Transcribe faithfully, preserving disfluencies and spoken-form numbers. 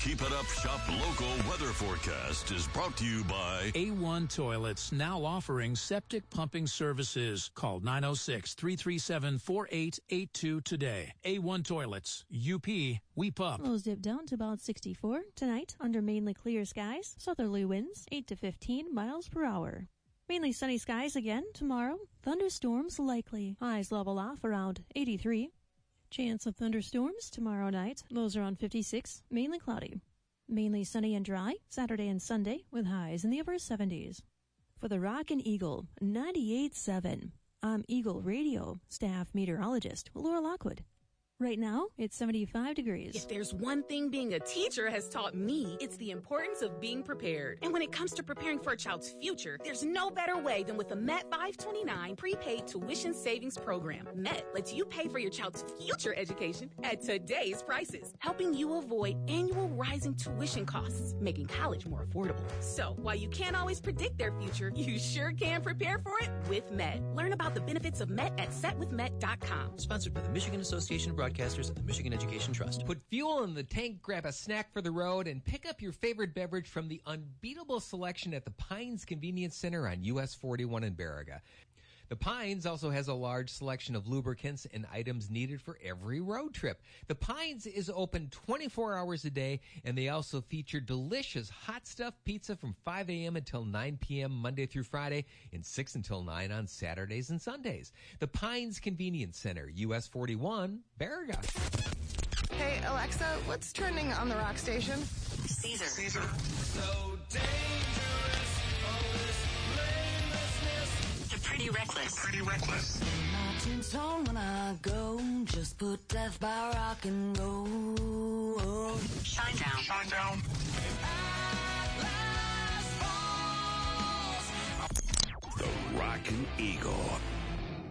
Keep It Up Shop local weather forecast is brought to you by A one Toilets, now offering septic pumping services. Call nine oh six, three three seven, four eight eight two today. A one Toilets. U P, we pup. Lows dip down to about sixty-four tonight under mainly clear skies. Southerly winds eight to fifteen miles per hour. Mainly sunny skies again tomorrow. Thunderstorms likely. Highs level off around eighty-three. Chance of thunderstorms tomorrow night. Lows around fifty-six. Mainly cloudy. Mainly sunny and dry Saturday and Sunday with highs in the upper seventies. For the Rock and Eagle ninety-eight point seven. I'm Eagle Radio staff meteorologist Laura Lockwood. Right now, it's seventy-five degrees. If there's one thing being a teacher has taught me, it's the importance of being prepared. And when it comes to preparing for a child's future, there's no better way than with the Met five twenty-nine prepaid tuition savings program. Met lets you pay for your child's future education at today's prices, helping you avoid annual rising tuition costs, making college more affordable. So, while you can't always predict their future, you sure can prepare for it with Met. Learn about the benefits of Met at set with met dot com. Sponsored by the Michigan Association of Broadcasters and the Michigan Education Trust. Put fuel in the tank, grab a snack for the road, and pick up your favorite beverage from the unbeatable selection at the Pines Convenience Center on U S forty-one in Baraga. The Pines also has a large selection of lubricants and items needed for every road trip. The Pines is open twenty-four hours a day, and they also feature delicious hot stuff pizza from five a.m. until nine p.m. Monday through Friday and six until nine on Saturdays and Sundays. The Pines Convenience Center, U S forty-one, Baraga. Hey, Alexa, what's trending on the rock station? Caesar. Caesar. So dangerous, all this blamelessness. They're pretty reckless. Pretty reckless. My tune's on when I go. Just put death by rock and roll. Shine down. Shine down. The Rock and Eagle.